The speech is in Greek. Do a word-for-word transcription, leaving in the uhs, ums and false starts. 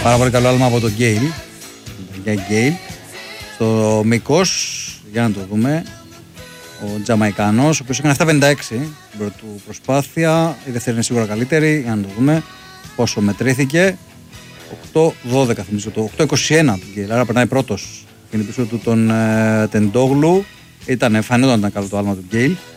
Πάρα πολύ καλό άλμα από τον Γκέιλ. Για Γκέιλ. Στο μήκος, για να το δούμε, ο Τζαμαϊκάνος, ο οποίος έκανε επτά πενήντα έξι την πρώτη του προσπάθεια. Η δεύτερη είναι σίγουρα καλύτερη, για να το δούμε πόσο μετρήθηκε. οκτώ δώδεκα θυμίζω, το οκτώ είκοσι ένα του Γκέιλ, άρα περνάει πρώτος. Είναι πίσω του τον ε, Τεντόγλου. Ήταν, φανόταν ήταν καλό το άλμα του Γκέιλ.